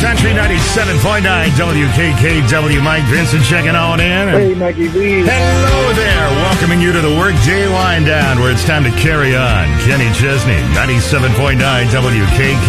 Country 97.9 WKKW. Mike Vincent checking on in. Hey, Mikey V. Hello there. Welcoming you to the Workday Wind Down, where it's time to carry on. Kenny Chesney, 97.9 WKKW.